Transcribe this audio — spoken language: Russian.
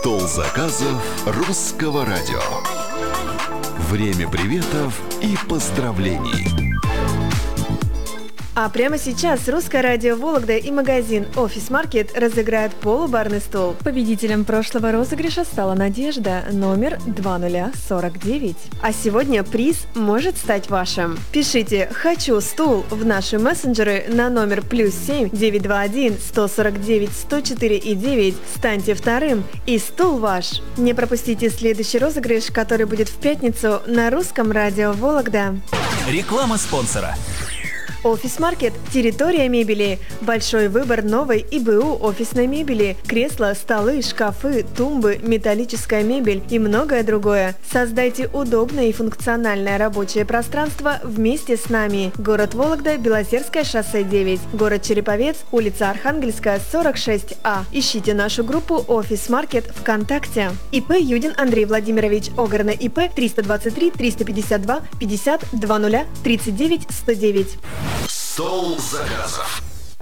Стол заказов Русского радио. Время приветов и поздравлений. А прямо сейчас Русское радио Вологда и магазин Office Market разыграют полубарный стол. Победителем прошлого розыгрыша стала Надежда, номер 2049. А сегодня приз может стать вашим. Пишите «Хочу стул» в наши мессенджеры на номер +7 921 149 104 и 9. Станьте вторым, и стул ваш. Не пропустите следующий розыгрыш, который будет в пятницу на Русском радио Вологда. Реклама спонсора. Office Market – территория мебели. Большой выбор новой и БУ офисной мебели. Кресла, столы, шкафы, тумбы, металлическая мебель и многое другое. Создайте удобное и функциональное рабочее пространство вместе с нами. Город Вологда, Белозерское шоссе 9. Город Череповец, улица Архангельская, 46А. Ищите нашу группу Office Market ВКонтакте. ИП Юдин Андрей Владимирович. ОГРН ИП 323 352 50 20 39 109. Стол заказов.